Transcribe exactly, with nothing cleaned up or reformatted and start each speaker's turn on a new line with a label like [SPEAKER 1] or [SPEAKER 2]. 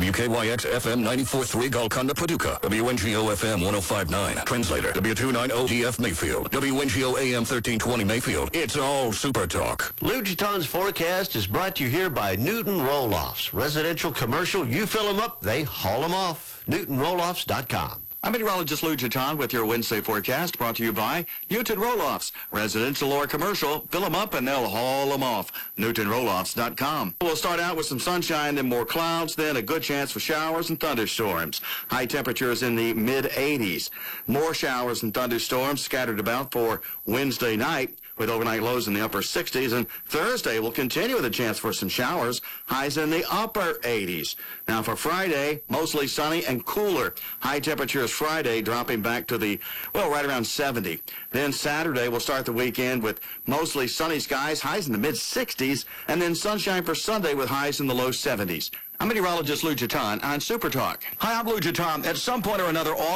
[SPEAKER 1] W K Y X F M ninety-four point three Golconda, Paducah. W N G O F M one oh five point nine. Translator, W two ninety G F Mayfield. W N G O A M thirteen twenty Mayfield. It's all Super Talk.
[SPEAKER 2] Lou Giton's forecast is brought to you here by Newton Roll-Offs. Residential, commercial, you fill them up, they haul them off. Newton Roll Offs dot com.
[SPEAKER 3] I'm meteorologist Lou Giton with your Wednesday forecast, brought to you by Newton Roll-Offs. Residential or commercial, fill them up and they'll haul them off. Newton Roll Offs dot com. We'll start out with some sunshine, then more clouds, then a good chance for showers and thunderstorms. High temperatures in the mid eighties. More showers and thunderstorms scattered about for Wednesday night, with overnight lows in the upper sixties, and Thursday will continue with a chance for some showers, highs in the upper eighties. Now for Friday, mostly sunny and cooler. High temperatures Friday dropping back to the, well, right around seventy. Then Saturday, we'll start the weekend with mostly sunny skies, highs in the mid sixties, and then sunshine for Sunday with highs in the low seventies. I'm meteorologist Lou Giton on Super Talk. Hi, I'm Lou Giton. At some point or another, all